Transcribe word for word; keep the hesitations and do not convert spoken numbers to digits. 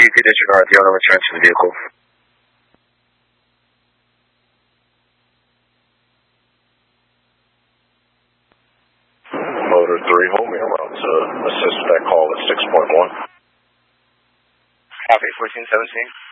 P disregard the owner return to the vehicle. Motor three, hold me around to assist that call at six point one. Copy, fourteen seventeen.